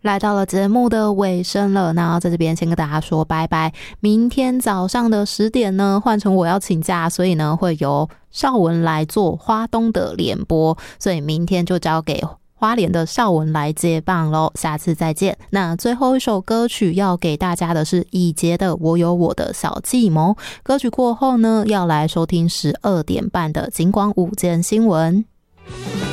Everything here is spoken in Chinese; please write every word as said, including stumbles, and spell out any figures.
来到了节目的尾声了，那在这边先跟大家说拜拜。明天早上的十点呢，换成我要请假，所以呢会由邵文来做花东的联播，所以明天就交给花莲的邵文来接棒咯，下次再见。那最后一首歌曲要给大家的是以杰的《我有我的小计谋》。歌曲过后呢，要来收听十二点半的警广午间新闻。